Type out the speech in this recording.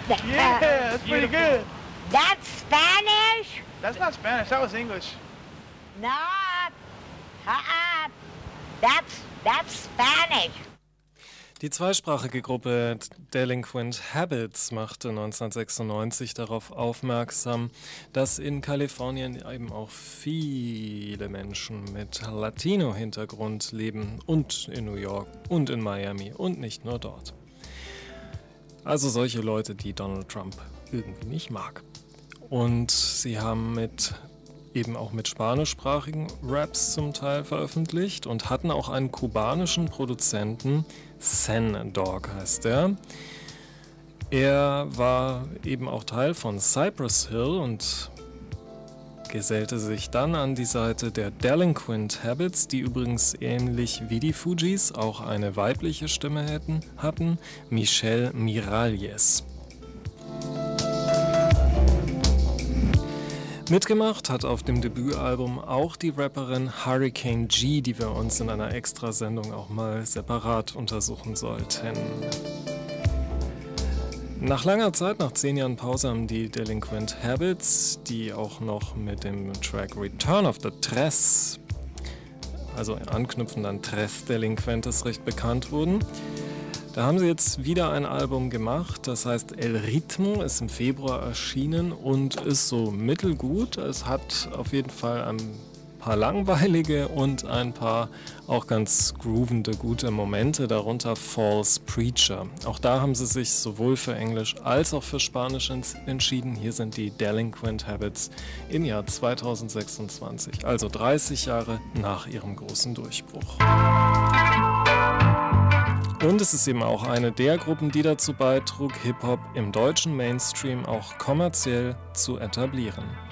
Yeah, that's pretty good. That's Spanish? That's not Spanish, that was English. No. That's Spanish. Die zweisprachige Gruppe Delinquent Habits machte 1996 darauf aufmerksam, dass in Kalifornien eben auch viele Menschen mit Latino-Hintergrund leben und in New York und in Miami und nicht nur dort. Also solche Leute, die Donald Trump irgendwie nicht mag. Und sie haben eben auch mit spanischsprachigen Raps zum Teil veröffentlicht und hatten auch einen kubanischen Produzenten, Sen Dog heißt er. Er war eben auch Teil von Cypress Hill und gesellte sich dann an die Seite der Delinquent Habits, die übrigens ähnlich wie die Fugees auch eine weibliche Stimme hatten, Michelle Miralles. Mitgemacht hat auf dem Debütalbum auch die Rapperin Hurricane G, die wir uns in einer Extrasendung auch mal separat untersuchen sollten. Nach langer Zeit, nach 10 Jahren Pause, haben die Delinquent Habits, die auch noch mit dem Track Return of the Tres, also anknüpfend an Tres Delinquentes, recht bekannt wurden, da haben sie jetzt wieder ein Album gemacht, das heißt El Ritmo, ist im Februar erschienen und ist so mittelgut. Es hat auf jeden Fall ein paar langweilige und ein paar auch ganz groovende, gute Momente, darunter False Preacher. Auch da haben sie sich sowohl für Englisch als auch für Spanisch entschieden. Hier sind die Delinquent Habits im Jahr 2026, also 30 Jahre nach ihrem großen Durchbruch. Und es ist eben auch eine der Gruppen, die dazu beitrug, Hip-Hop im deutschen Mainstream auch kommerziell zu etablieren.